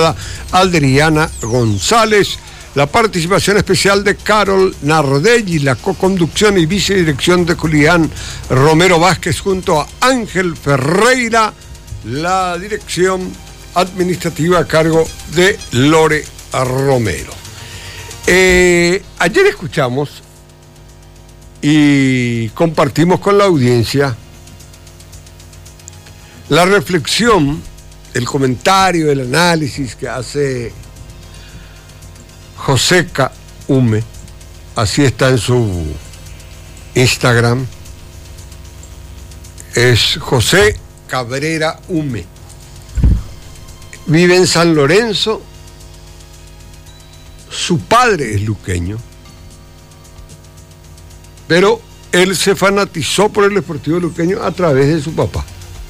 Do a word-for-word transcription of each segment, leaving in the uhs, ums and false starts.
invitada Adriana González, la participación especial de Carol Nardelli, la coconducción y vicedirección de Julián Romero Vázquez junto a Ángel Ferreira, la dirección administrativa a cargo de Lore Romero. Eh, ayer escuchamos y compartimos con la audiencia la reflexión, el comentario, el análisis que hace Joseca Hume, así está en su Instagram, es José Cabrera Hume, vive en San Lorenzo, su padre es luqueño, pero él se fanatizó por el Deportivo Luqueño a través de su papá.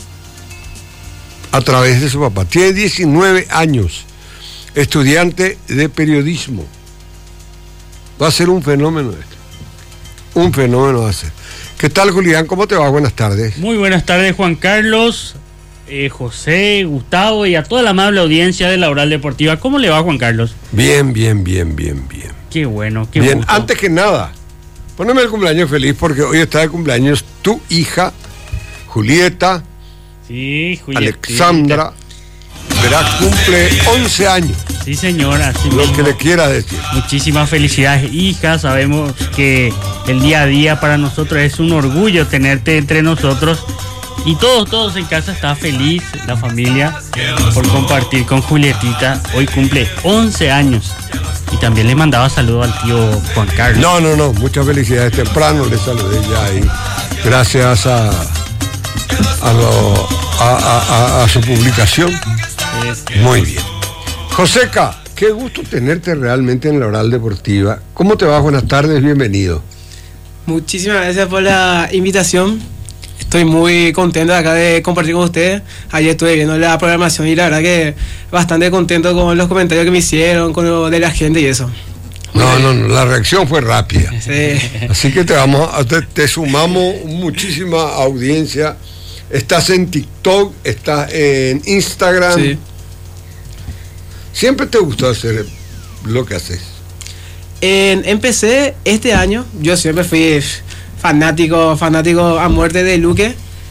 A través de su papá. Tiene diecinueve años, estudiante de periodismo. Va a ser un fenómeno esto. Un fenómeno va a ser. ¿Qué tal, Julián? ¿Cómo te va? Buenas tardes. Muy buenas tardes, Juan Carlos, eh, José, Gustavo y a toda la amable audiencia de la Oral Deportiva. ¿Cómo le va, Juan Carlos? Bien, bien, bien, bien, bien. Qué bueno, qué bien. gusto. Antes que nada, poneme el cumpleaños feliz porque hoy está de cumpleaños tu hija, Julieta. Sí, Julieta. Alexandra, verá, cumple once años. Sí, señora. Así lo mismo. que le quiera decir. Muchísimas felicidades, hija. Sabemos que el día a día para nosotros es un orgullo tenerte entre nosotros. Y todos, todos en casa está feliz, la familia, por compartir con Julietita. Hoy cumple once años. Y también le mandaba saludos al tío Juan Carlos. No, no, no. Muchas felicidades. Temprano le saludé ya ahí. Gracias a... A, lo, a, a, a, a su publicación. Muy bien. Joseca, qué gusto tenerte realmente en la Oral Deportiva. ¿Cómo te va? Buenas tardes, bienvenido. Muchísimas gracias por la invitación. Estoy muy contento de acá de compartir con ustedes. Ayer estuve viendo la programación y la verdad que bastante contento con los comentarios que me hicieron, con lo de la gente y eso. No, no, no, la reacción fue rápida. Sí. Así que te vamos, a, te, te sumamos muchísima audiencia. Estás en TikTok, estás en Instagram. Sí. ¿Siempre te gustó hacer lo que haces? En, empecé este año, yo siempre fui fanático, fanático a muerte de Luque.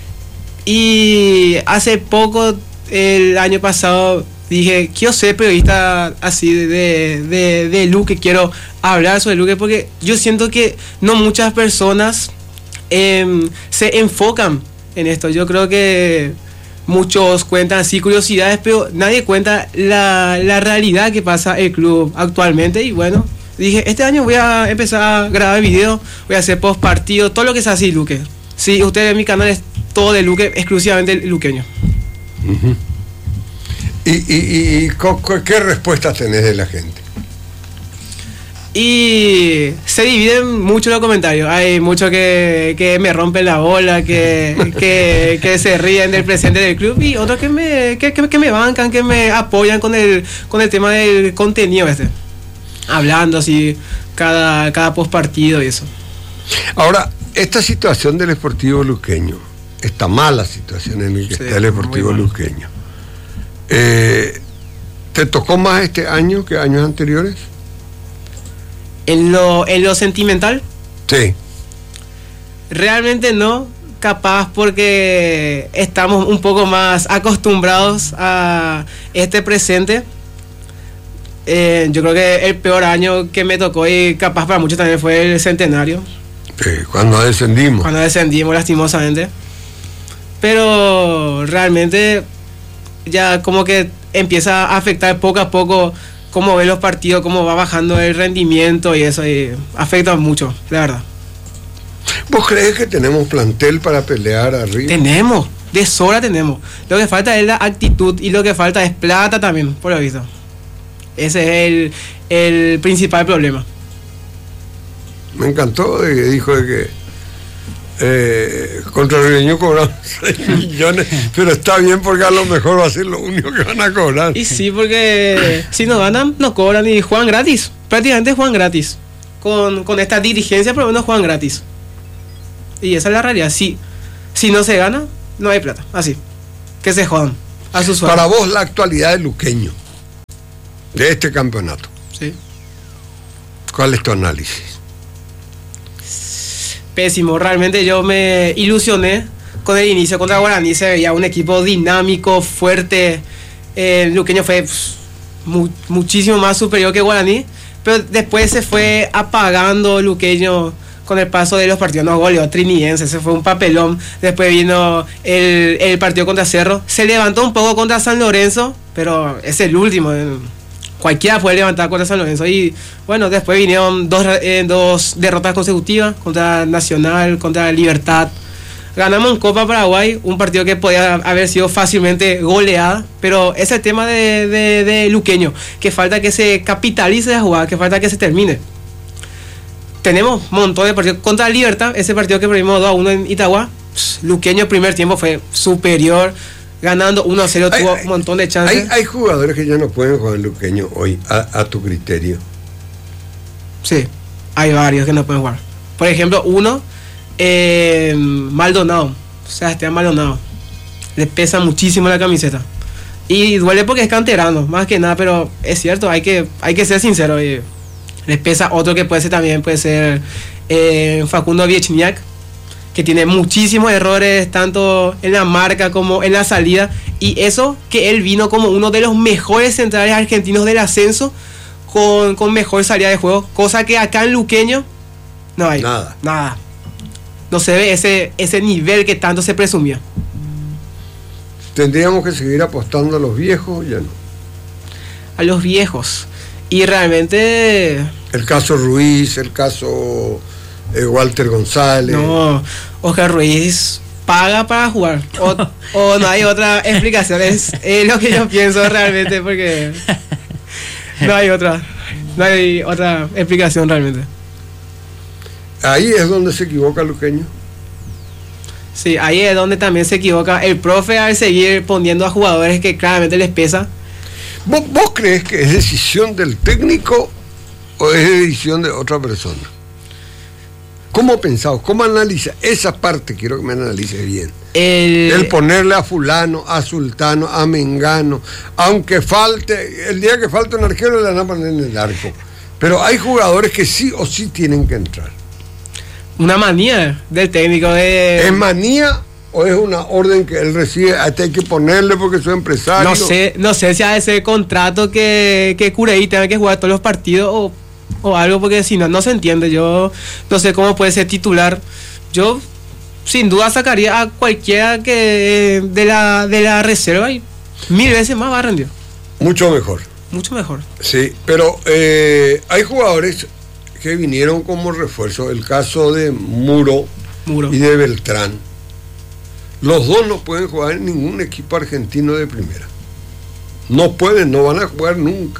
Y hace poco, el año pasado, dije, quiero ser periodista así de, de, de Luque, quiero hablar sobre Luque, porque yo siento que no muchas personas eh, se enfocan en esto. Yo creo que muchos cuentan así curiosidades, pero nadie cuenta la, la realidad que pasa el club actualmente. Y bueno, dije, este año voy a empezar a grabar videos, voy a hacer post partido, todo lo que sea así Luque. Sí, ustedes en mi canal es todo de Luque, exclusivamente luqueño. Uh-huh. ¿Y, y, y, y qué respuestas tenés de la gente? Y se dividen mucho los comentarios. Hay muchos que, que me rompen la bola, que, que, que se ríen del presente del club, y otros que me, que, que, que me bancan, que me apoyan con el, con el tema del contenido este. Hablando así cada, cada post partido y eso. Ahora, esta situación del Sportivo Luqueño, esta mala situación en la que sí, está el Sportivo Luqueño, eh, ¿te tocó más este año que años anteriores? En lo, en lo sentimental, sí. Realmente no, capaz porque estamos un poco más acostumbrados a este presente. Eh, yo creo que el peor año que me tocó, y capaz para muchos también, fue el centenario. Sí, cuando descendimos. Cuando descendimos, lastimosamente. Pero realmente ya como que empieza a afectar poco a poco cómo ve los partidos, cómo va bajando el rendimiento y eso, y afecta mucho, la verdad. ¿Vos crees que tenemos plantel para pelear arriba? Tenemos, de sobra tenemos. Lo que falta es la actitud y lo que falta es plata también, por lo visto. Ese es el, el principal problema. Me encantó de que dijo de que eh, contra Ribeño cobramos seis millones, pero está bien porque a lo mejor va a ser lo único que van a cobrar. Y sí, porque si no ganan, no cobran y juegan gratis. Prácticamente juegan gratis. Con, con esta dirigencia, por lo menos juegan gratis. Y esa es la realidad. Si, si no se gana, no hay plata. Así. Que se jodan. A su suerte. Para vos, la actualidad del luqueño. de este campeonato. Sí. ¿Cuál es tu análisis? Pésimo, realmente yo me ilusioné con el inicio contra Guaraní, se veía un equipo dinámico, fuerte. El Luqueño fue pff, mu muchísimo más superior que Guaraní, pero después se fue apagando Luqueño con el paso de los partidos. No goleó Trinidense, se fue un papelón. Después vino el, el partido contra Cerro, se levantó un poco contra San Lorenzo, pero es el último. Cualquiera puede levantar contra San Lorenzo. Y bueno, después vinieron dos, eh, dos derrotas consecutivas contra Nacional, contra Libertad. Ganamos en Copa Paraguay, un partido que podía haber sido fácilmente goleada, pero es el tema de, de, de Luqueño, que falta que se capitalice la jugada, que falta que se termine. Tenemos un montón de partidos contra Libertad, ese partido que perdimos dos a uno en Itagua. Luqueño el primer tiempo fue superior, ganando uno a cero, tuvo un montón de chances. Hay, hay jugadores que ya no pueden jugar en Luqueño hoy, a, a tu criterio. Sí, hay varios que no pueden jugar. Por ejemplo, uno, eh, Maldonado, Sebastián Maldonado. Le pesa muchísimo la camiseta. Y duele porque es canterano, más que nada, pero es cierto, hay que, hay que ser sincero. Y les pesa otro que puede ser también, puede ser eh, Facundo Viechniak, que tiene muchísimos errores tanto en la marca como en la salida, y eso que él vino como uno de los mejores centrales argentinos del ascenso, con, con mejor salida de juego, cosa que acá en Luqueño no hay nada, nada. No se ve ese, ese nivel que tanto se presumía. ¿Tendríamos que seguir apostando a los viejos o ya no? A los viejos. Y realmente... El caso Ruiz, el caso... Eh, Walter González. No, Oscar Ruiz paga para jugar. O, o no hay otra explicación. Es, es lo que yo pienso realmente, porque no hay otra. No hay otra explicación realmente. Ahí es donde se equivoca Luqueño. Sí, ahí es donde también se equivoca el profe al seguir poniendo a jugadores que claramente les pesa. ¿Vos, vos crees que es decisión del técnico o es decisión de otra persona? ¿Cómo pensado? ¿Cómo analiza? Esa parte quiero que me analice bien. El... el ponerle a fulano, a sultano, a mengano, aunque falte, el día que falte un arquero le van a poner en el arco. Pero hay jugadores que sí o sí tienen que entrar. Una manía del técnico de... ¿Es manía o es una orden que él recibe? Hasta hay que ponerle porque soy empresario. No sé, no sé si ha ese contrato que, que Cureí tenga que jugar todos los partidos o... o algo, porque si no, no se entiende. Yo no sé cómo puede ser titular. Yo sin duda sacaría a cualquiera que de la, de la reserva y mil veces más va a rendir. Mucho mejor. Mucho mejor. Sí, pero eh, hay jugadores que vinieron como refuerzo. El caso de Muro, Muro y de Beltrán. Los dos no pueden jugar en ningún equipo argentino de primera. No pueden, no van a jugar nunca.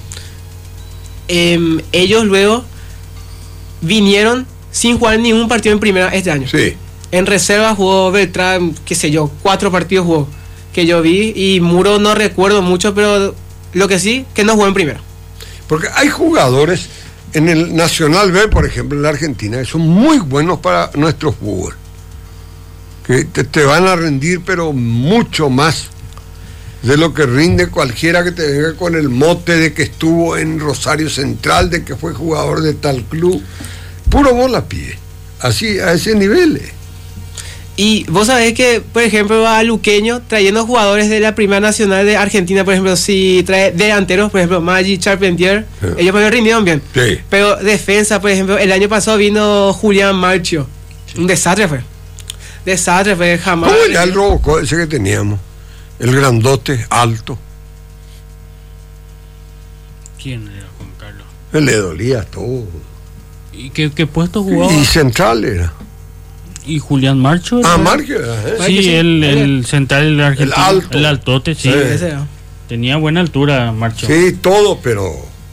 Eh, ellos luego vinieron sin jugar ningún partido en primera este año. Sí. En reserva jugó Beltrán, qué sé yo, cuatro partidos jugó que yo vi, y Muro no recuerdo mucho, pero lo que sí, que no jugó en primera. Porque hay jugadores en el Nacional B, por ejemplo, en la Argentina, que son muy buenos para nuestro fútbol, que te, te van a rendir, pero mucho más de lo que rinde cualquiera que te venga con el mote de que estuvo en Rosario Central, de que fue jugador de tal club. Puro bola pie, así, a ese nivel. Y vos sabés que, por ejemplo, va a Luqueño trayendo jugadores de la Primera Nacional de Argentina, por ejemplo, si trae delanteros, por ejemplo, Maggi, Charpentier, sí. Ellos me rindieron bien. Sí. Pero defensa, por ejemplo, el año pasado vino Julián Marchio. Sí. Un desastre fue. Desastre fue, jamás. ¿Cómo ya el Robocop ese que teníamos? El grandote, alto. ¿Quién era Juan Carlos? Él le dolía todo. ¿Y qué, qué puesto jugaba? Y central era. ¿Y Julián Marcho? Ah, Marcho era, ¿eh? Sí, el, el central argentino. El alto. El altote, sí. sí. Ese era. Tenía buena altura, Marcho. Sí, todo, pero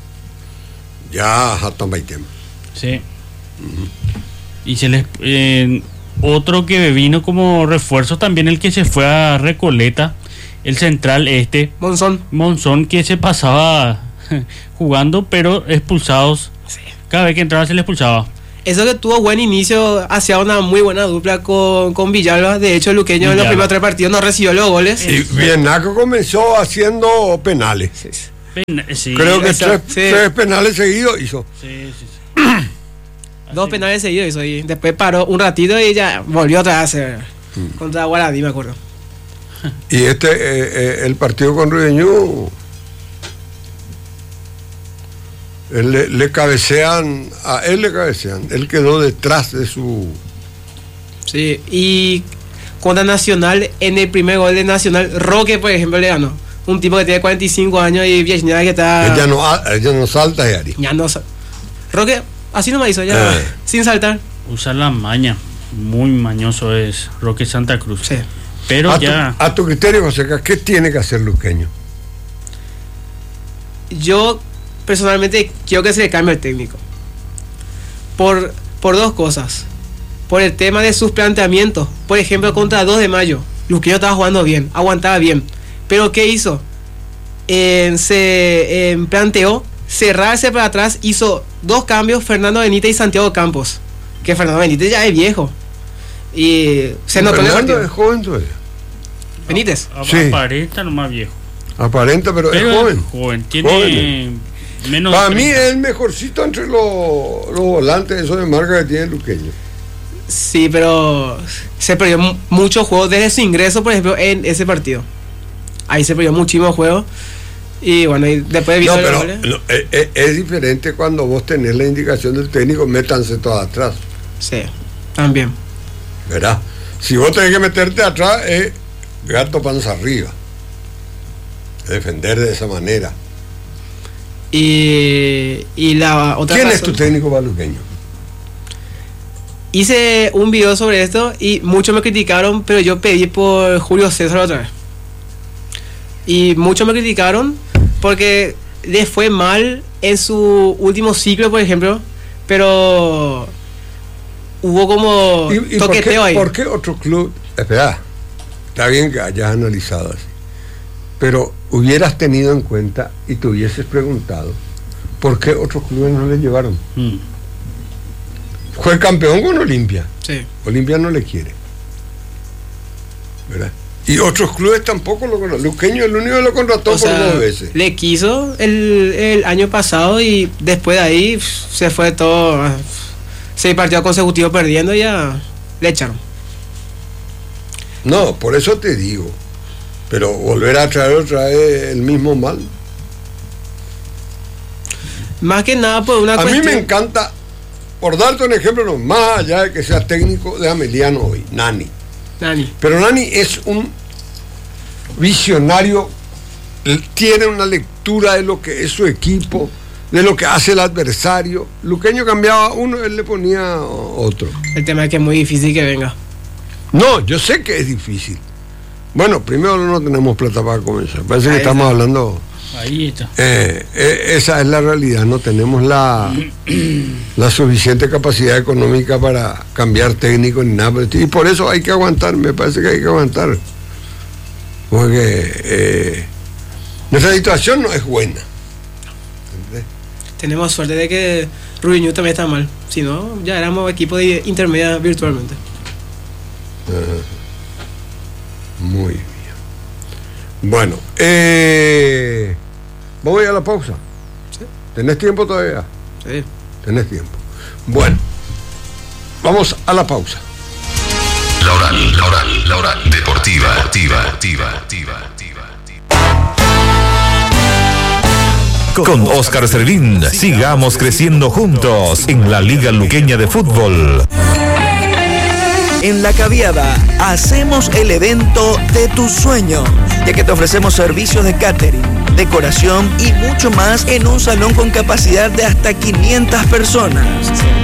ya hasta Baitema. Sí. Uh-huh. Y se les... Eh, otro que vino como refuerzo también, el que se fue a Recoleta, el central este. Monzón. Monzón, que se pasaba jugando, pero expulsados. Sí. Cada vez que entraba se le expulsaba. Eso que tuvo buen inicio, hacía una muy buena dupla con, con Villalba. De hecho, Luqueño Villalba en los primeros tres partidos no recibió los goles. Y Bienaco comenzó haciendo penales. Sí. Pen- sí, Creo que esa- tres, sí. tres penales seguidos hizo. Sí, sí, sí. Dos Así. penales seguidos hizo y después paró un ratito y ya volvió otra vez a hacer Mm. contra Guaraní, me acuerdo. Y este, eh, eh, el partido con Ribeñú, él le, le cabecean, a él le cabecean, él quedó detrás de su... Sí, y contra Nacional, en el primer gol de Nacional, Roque, por ejemplo, le ganó. Un tipo que tiene cuarenta y cinco años y Villanueva que está... Ella no, ha- ella no salta, Yari. Ya no sa- Roque, así nomás hizo, ya, Eh. sin saltar. Usa la maña. Muy mañoso es Roque Santa Cruz. Sí. Pero A tu, ya. a tu criterio, José, ¿qué tiene que hacer Luqueño? Yo personalmente quiero que se le cambie el técnico. Por, por dos cosas. Por el tema de sus planteamientos. Por ejemplo, contra dos de mayo. Luqueño estaba jugando bien, aguantaba bien. Pero ¿qué hizo? Eh, se eh, planteó cerrarse para atrás. Hizo dos cambios, Fernando Benítez y Santiago Campos. Que Fernando Benítez ya es viejo. Y se notó en el Fernando partido. es joven todavía. Benítez. a- Sí. Aparenta nomás viejo. Aparenta, pero, Pero es joven. joven. Tiene Joven. menos. Para de mí treinta. es el mejorcito entre los, los volantes, esos de marca que tiene Luqueño. Sí, pero se perdió mu- mucho juego desde su ingreso, por ejemplo, en ese partido. Ahí se perdió muchísimo juego. Y bueno, y después vino No, el pero gol, ¿eh? no, es, es- es diferente cuando vos tenés la indicación del técnico, métanse todos atrás, Sí, también. ¿verdad? Si vos tenés que meterte atrás, es gato panza arriba. Defender de esa manera. Y, y la otra ¿Quién es razón- tu técnico baluqueño? Hice un video sobre esto y muchos me criticaron, pero yo pedí por Julio César otra vez. Y muchos me criticaron porque le fue mal en su último ciclo, por ejemplo, pero hubo como ¿Y, y por, qué, toqueteo ahí. por qué otro club? Espera, está bien que hayas analizado así, pero hubieras tenido en cuenta y te hubieses preguntado por qué otros clubes no le llevaron. Mm. Fue campeón con Olimpia. Sí. Olimpia no le quiere, ¿verdad? Y otros clubes tampoco lo contrataron. Luqueño es el único que lo contrató O por sea, dos veces. le quiso el, el año pasado y después de ahí pf, se fue todo. ah, Seis partidos consecutivos perdiendo y ya le echaron. No, por eso te digo. Pero volver a traer otra vez el mismo mal. Más que nada por una A mí cuestión. me encanta, por darte un ejemplo, no, más allá de que sea técnico de Ameliano hoy, Nani. Nani. Pero Nani es un visionario, él tiene una lectura de lo que es su equipo, de lo que hace el adversario. Luqueño cambiaba uno, él le ponía otro. El tema es que es muy difícil que venga. No, yo sé que es difícil. Bueno, primero no tenemos plata para comenzar. Parece que Ahí estamos está. hablando... Ahí está. Eh, eh, esa es la realidad, no tenemos la, la suficiente capacidad económica para cambiar técnico ni nada. Y por eso hay que aguantar, me parece que hay que aguantar. Porque eh, nuestra situación no es buena. ¿Entendés? Tenemos suerte de que Rubiño también está mal. Si no, ya éramos equipo de intermedia virtualmente. Muy bien. Bueno, eh, vamos a ir a la pausa. Sí. ¿Tenés tiempo todavía? Sí. Tenés tiempo. Bueno, vamos a la pausa. La oral, la oral, la oral deportiva, activa, activa, activa, activa. Con Oscar Servín, sigamos creciendo juntos en la Liga Luqueña de Fútbol. En La Caviada hacemos el evento de tus sueños, ya que te ofrecemos servicios de catering, decoración y mucho más en un salón con capacidad de hasta quinientas personas.